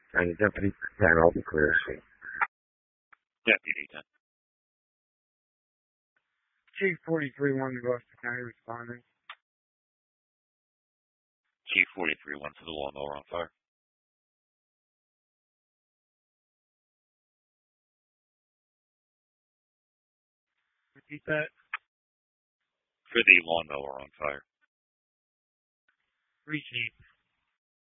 And Deputy 10, all be clear. Deputy 10. Chief 43, 1 to Gloucester County responding. Chief 43, 1 to the lawnmower on fire. Repeat that. For the lawnmower on fire. 3 Chief.